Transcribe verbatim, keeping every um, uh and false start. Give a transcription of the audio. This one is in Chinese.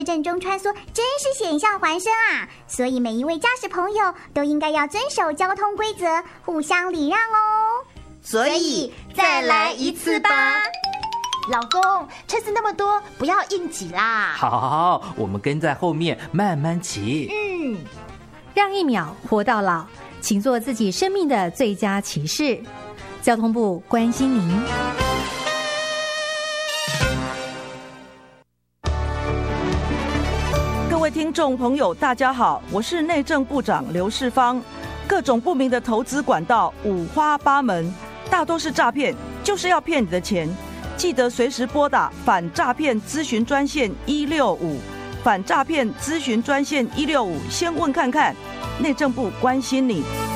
阵中穿梭，真是险象环生啊！所以每一位驾驶朋友都应该要遵守交通规则，互相礼让哦。 所以再来一次吧。 老公，车子那么多，不要硬挤啦。 好，好，好，我们跟在后面慢慢骑。 嗯， 让一秒活到老，请做自己生命的最佳骑士。交通部关心您。 各位听众朋友，大家好，我是内政部长刘世芳。各种不明的投资管道五花八门，大多是诈骗，就是要骗你的钱。记得随时拨打反诈骗咨询专线一六五，反诈骗咨询专线一六五，先问看看。内政部关心你。